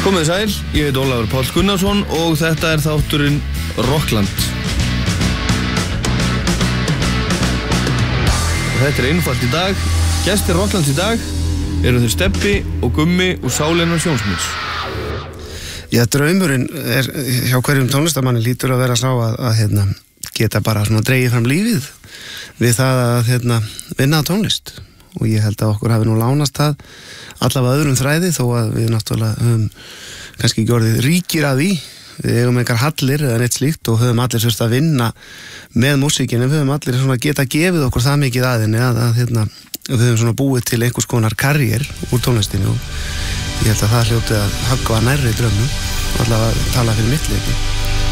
Komið sæl, ég heit Ólafur Páll Gunnarsson og þetta þátturinn Rockland. Og þetta einfalt í dag. Gestir Rocklands í dag eru þau Stebbi og Gummi úr Sálinnar Sjónsmíðs. Já, draumurinn hjá hverjum tónlistamanni lítur að vera sá að geta bara svona dregið fram lífið við það að vinna að tónlist. Og ég held að okkur hafi nú lánast það allavega öðrum þræði, þó að við náttúrulega höfum kannski ekki orðið ríkir að því. Við eigum einhver hallir eða neitt slíkt og höfum allir þurft að vinna með músíkinu. Við höfum allir svona geta gefið okkur það mikið aðinni að við höfum svona búið til einhvers konar karriér úr tónlistinu og ég held að það hljóti að höggva nærri draumnum, allavega tala fyrir mitt leyti.